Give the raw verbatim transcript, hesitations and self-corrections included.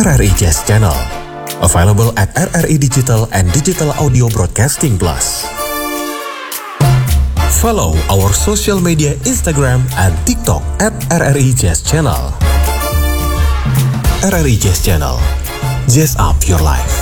R R I Jazz Channel. Available at R R I Digital and Digital Audio Broadcasting Plus. Follow our social media Instagram and TikTok at R R I Jazz Channel. R R I Jazz Channel. Jazz up your life.